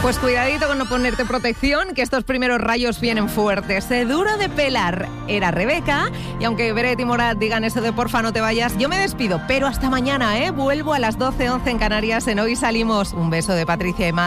Pues cuidadito con no ponerte protección, que estos primeros rayos vienen fuertes. Duro de pelar era Rebeca, y aunque Beret y Morat digan eso de porfa no te vayas, yo me despido, pero hasta mañana, Vuelvo a las 12:11 en Canarias, en Hoy Salimos. Un beso de Patricia y Mar.